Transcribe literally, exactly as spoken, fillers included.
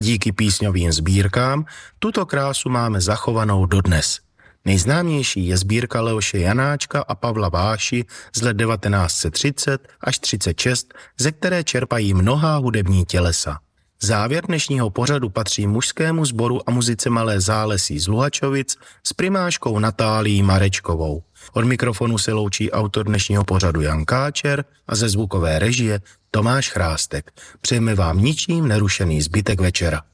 Díky písňovým sbírkám tuto krásu máme zachovanou dodnes. Nejznámější je sbírka Leoše Janáčka a Pavla Váši z let devatenáct set třicet až třicet šest, ze které čerpají mnohá hudební tělesa. Závěr dnešního pořadu patří mužskému sboru a muzice Malé Zálesí z Luhačovic s primáškou Natálií Marečkovou. Od mikrofonu se loučí autor dnešního pořadu Jan Káčer a ze zvukové režie Tomáš Chrástek. Přejeme vám ničím nerušený zbytek večera.